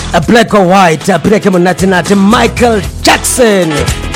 A black or white, a black monate Michael Jackson.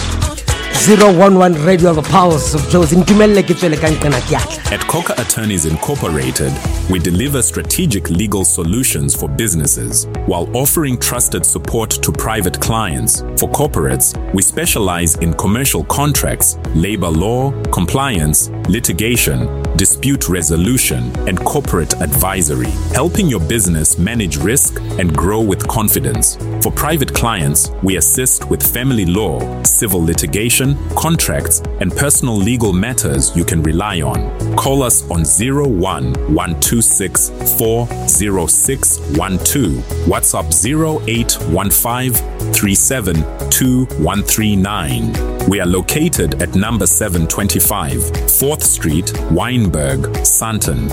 011 Radio, the Pulse of Josie. At Coca Attorneys Incorporated, we deliver strategic legal solutions for businesses while offering trusted support to private clients. For corporates, we specialize in commercial contracts, labor law, compliance, litigation, dispute resolution, and corporate advisory, helping your business manage risk and grow with confidence. For private clients, we assist with family law, civil litigation, contracts, and personal legal matters you can rely on. Call us on 01-126-40612, WhatsApp 0815-372139. We are located at number 725, 4th Street, Wynberg, Sandton.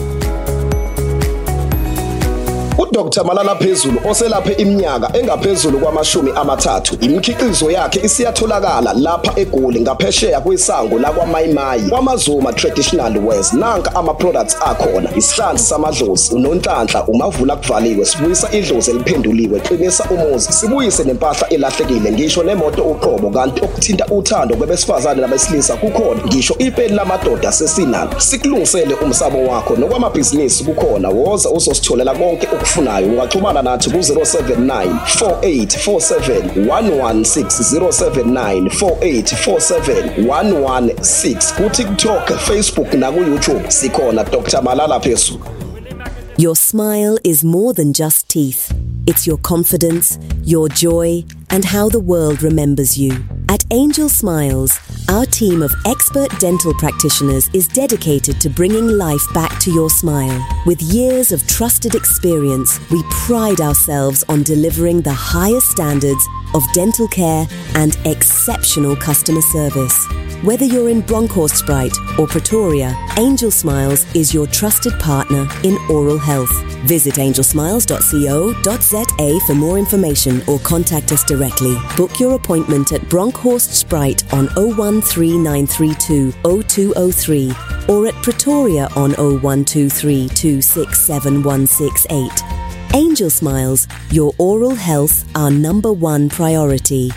Dr. Malala Phezulu oselaphe iminyaka engaphezulu kwamashumi amathathu. Imikhiqizo yakhe isiyatholakala lapha eGoli ngaphesheya kwisango la kwaMayimayi kwaMazuma Traditional Wares. Nanka ama products akhona: isihlanzi samadlozi, unonhlanhla, umavula kuvaliwe, sibuyisa idlozi eliphenduliwe, qinisa umuzi, sibuyise nempahla elahlekile, ngisho nemoto uqobo. Kanti okuthinta uthando kwabesifazane nabesilisa kukhona, ngisho ipeni lamadoda sesinalo. Sikulungisele umsamo wakho nokwamabhizinisi kukhona. Woza uzositholela konke ukufunayo. Ungaxhumana nathi ku-079 4847 116 079 4847 116 ku-TikTok, Facebook naku-YouTube sikhona Dr. Malala Phezulu. Your smile is more than just teeth. It's your confidence, your joy, and how the world remembers you. At Angel Smiles, our team of expert dental practitioners is dedicated to bringing life back to your smile. With years of trusted experience, we pride ourselves on delivering the highest standards of dental care and exceptional customer service. Whether you're in Bronkhorstspruit or Pretoria, Angel Smiles is your trusted partner in oral health. Visit angelsmiles.co.za for more information or contact us directly. Book your appointment at Bronkhorstspruit on 013932 0203 or at Pretoria on 0123 267 168. Angel Smiles, your oral health, our number one priority.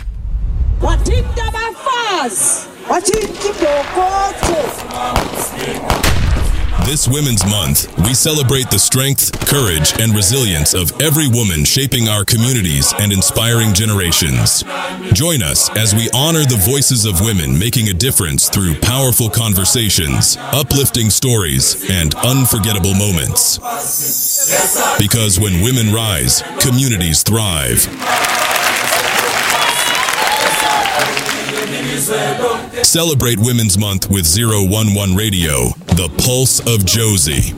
This Women's Month, we celebrate the strength, courage, and resilience of every woman shaping our communities and inspiring generations. Join us as we honor the voices of women making a difference through powerful conversations, uplifting stories, and unforgettable moments. Because when women rise, communities thrive. Celebrate Women's Month with 011 Radio, the Pulse of Josie.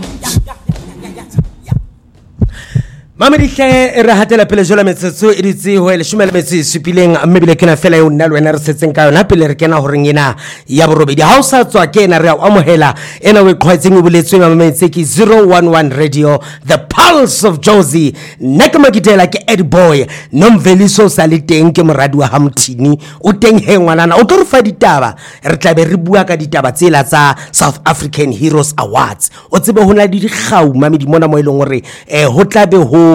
Mamedihle re hatela pele jola metsotso e ditse ho le shumela metsi supileng mmebile kena fela yo nna le wena re setseng ka yona pele re kena ho rengena ya borobedi ha o sa tswa kena re a amohela ena we qhwaetseng boletswe mametse ke 011 Radio, the Pulse of Josie. Nakamakitela ke Ed Boy nomveliso sa le teng ke moradi wa Hamthini o teng he ngwanana o tlo re fa ditaba re tla be re bua ka ditaba tsela tsa South African Heroes Awards. O tsebe hona di gau mamedi mona mo eleng hore ho tla be ho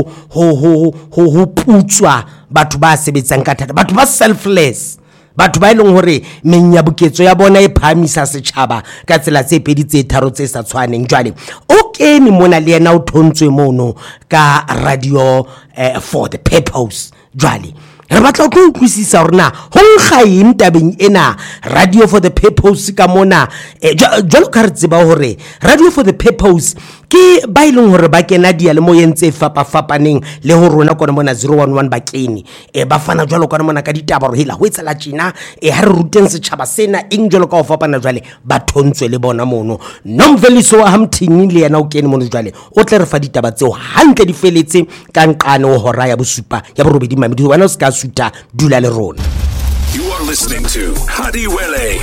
putswa batho ba sebetsang ka thata, batho ba selfless, batho ba ileng hore menyabuketso ya bona e phamisa setjhaba ka tsela tse pedi tse tharo tse sa tshwaneng. Jwale o kene mona le yena o thontswe mono ka radio for the purpose. Jwale re batla go utlwisisa hore na ho nkga eng tabeng ena radio for the purpose ka mona jwalo ka re tseba hore radio for the purpose ke ba ileng hore ba kena dia le moyeng tse fapaneng le ho rona kona mona 011 ba kene ba fana jwalo ka mona ka ditaba hore hela ho etsela tjena ha re ruteng setjhaba sena eng jwalo ka ho fapana. Jwale ba thontswe le bona mono nomveliso wa Hamthini le yena o kene mono. Jwale o tle re fa ditaba tseo hantle di feletse ka nqane o hora ya bosupa ya borobedi mamedi wana o ska suta dula le rona. You are listening to Hadiwele,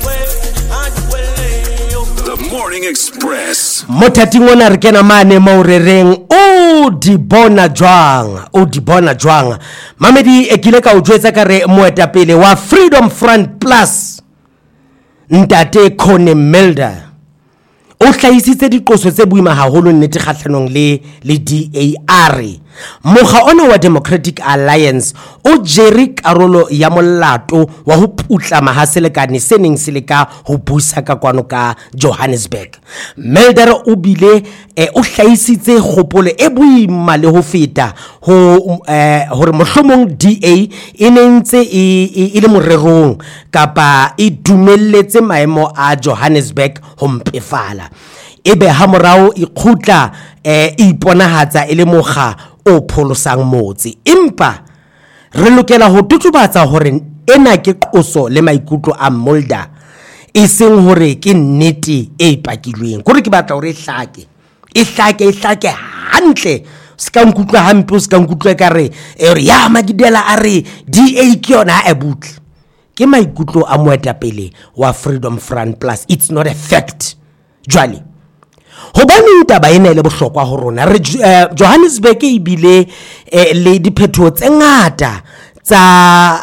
the Morning Express. Mothating ona re kena mane maurereng o di bona jwang mamedi ekile ka o jwetsa ka re moetapele wa Freedom Front Plus Ntate Connie Mulder o hlahisitse diqoso tse buima haholo nnete kgahlanong le DAR mokga ona wa Democratic Alliance o jere karolo ya molato wa ho putla mahaselekane seneng se leka ho busa ka kwano ka Johannesburg. Mulder o bile o hlaisitse kgopolo e boima le ho feta hore mohlomong DA e nentse e le morerong kapa e dumelletse maemo a Johannesburg ho mpefala. Ebe ha morao e khutla iponahatsa ele mokga o pholosang motse. Empa re lokela ho tutubatsa hore ena ke qoso le maikutlo a Mulder e seng hore ke nnete e pakilweng. Gore ke batla hore e hlake hantle, ska nkutlwa hampe, ska nkutlwa ekare ya Magidela a re DA ke yona a butle. Ke maikutlo a moetapele wa Freedom Front Plus, it's not a fact. Jwale hobane taba ena le bohlokwa ho rona re Johannesburg e bile le diphetho tse ngata tsa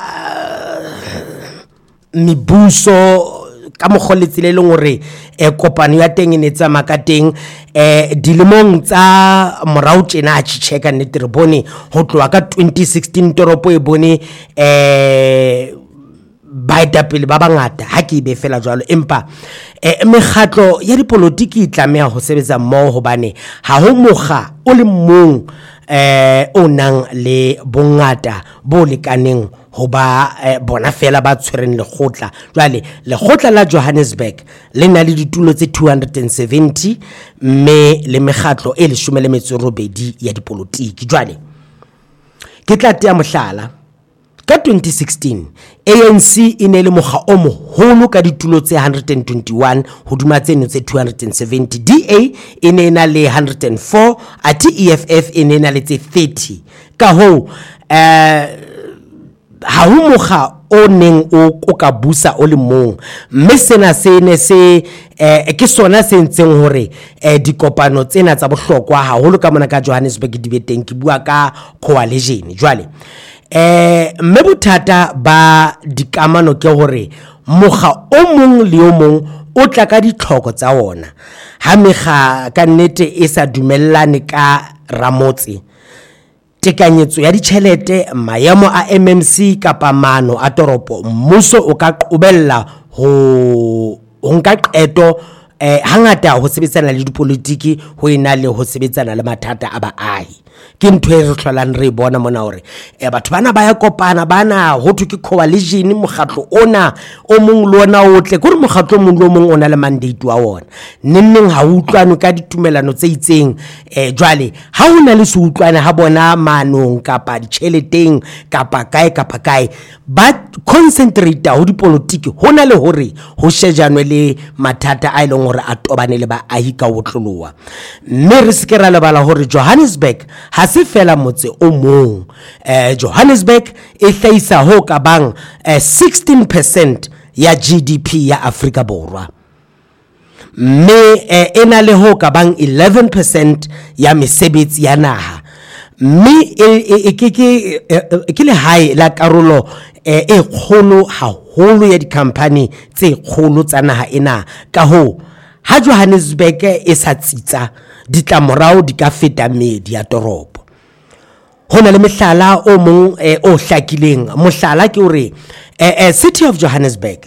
mibuso ka mogoletsile le ngore kopano ya teng ne tsa makateng dilemong tsa morao tjena a tsheka nnete re bone ho tloa ka 2016 toropo e bone baetapele ba bangata ha ke be fela jwalo. Empa mekgatlo ya dipolotiki tlameha ho sebetsa mmoho hobane ha ho mokga o le mong o nang le bongata bo lekaneng ho ba bona fela ba tshwereng lekgotla. Jwale lekgotla la Johannesburg le na le ditulo tse 270 mme le mekgatlo e 18 ya dipolotiki. Jwale ke tla tea mohlala ka 2016 ANC ine le mokga o moholo ka ditulo tse 121 hodima tseno tse 270. DA ine na le 104 ati EFF ine na le tse 30. Ka ho ha ho mokga o neng o ka busa o le mong, mme sena se ne se ke sona se ntseng hore dikopano tsena tsa bohlokwa haholo ka mona ka Johannesburg di beteng. Ke bua ka coalition. Jwale mme bothata ba dikamano ke hore mokga o mong le o mong o tla ka ditlhoko tsa ona. Ha mekga ka nnete e sa dumellane ka ramotse, tekanyetso ya ditjhelete, maemo a MMC kapa mano a toropo, mmuso o ka qobella ho nka qeto hangata ho sebetsana le dipolitiki ho ina le ho sebetsana le mathata a baahi. Ke ntho e re hlolang re bona mona hore batho bana ba ya kopana bana ho thwe ke coalition, mokgatlo ona o mong le ona o tle gore mokgatlo mong le mong ona le mandate wa ona. Nenneng ha utlwane ka ditumelano tse itseng. Jwale ha hona le se utlwane ha bona manong kapa ditjheleteng kapa kae ba concentrate ho dipolitiki hona le hore ho shejanwe le mathata a ileng hore a tobane le baahi ka otloloa. Mme re se ke ra lebala hore Johannesburg ha se fela motse o mong. Johannesburg e hlahisa ho ka bang 16% ya GDP ya Afrika Borwa, mme ena le ho ka bang 11% ya mesebetsi ya naha, mme ke le hae la karolo e kgolo haholo ya di-company tse kgolo tsa naha ena. Ka ho ha Johannesburg e sa tsitsa, ditlamorao di ka feta medi ya toropo. Hona le mehlala o mong o hlakileng. Mohlala ke hore City of Johannesburg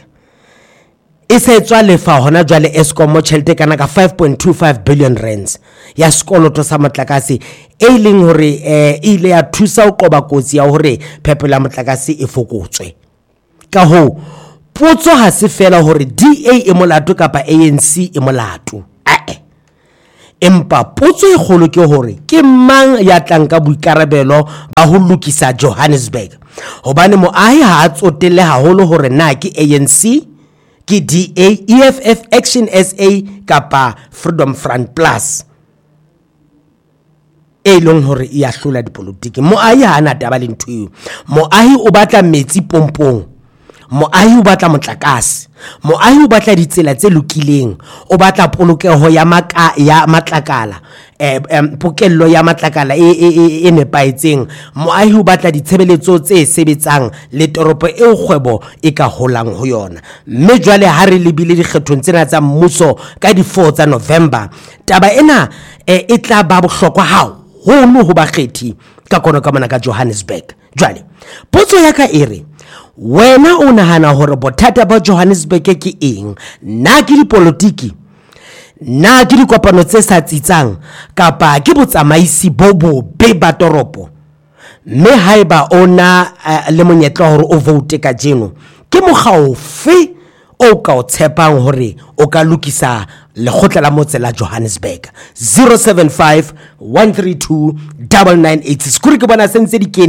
e se tswa lefa hona jwale Eskom mo tjhelete kana ka 5.25 billion rands ya sekoloto sa motlakase e leng hore ile ya thusa ho qoba kotsi ya hore phepelo ya motlakase e fokotswe. Ka ho potso ha se fela hore DA e molato kapa ANC e molato. Empa potso e kgolo ke hore ke mang ya tlang ka boikarabelo ba ho lokisa Johannesburg, hobane moahi ha a tsotelle haholo hore na ke ANC, ke DA, EFF, Action SA kapa Freedom Front Plus e leng hore e ahlola dipolitiki. Moahi ha ana taba le ntho. Moahi o batla metsi pompong, moahi o batla motlakase, moahi o batla ditsela tse lokileng, o batla polokeho ya matlakala, pokello ya matlakala e nepaetseng, moahi o batla ditshebeletso tse sebetsang le toropo e kgwebo e ka holang ho yona. Mme jwale ha re lebile dikgethong tsena tsa mmuso ka di 4 tsa November, taba ena e tla ba bohlokwa hao haholo ho bakgethi ka kono ka mona ka Johannesburg. Jwale potso ya ka ere, wena o nahana hore bothata ba Johannesburg ke eng? Na ke dipolitiki, na ke dikopano tse sa tsitsang, kapa ke botsamaisi bo bobe ba toropo? Mme haeba ona le monyetla hore o vote ka jeno, ke mokgaofe o ka o tshepang hore o ka lokisa lekgotla la motse la Johannesburg? 075 132 998. Skuri ke bona sentse di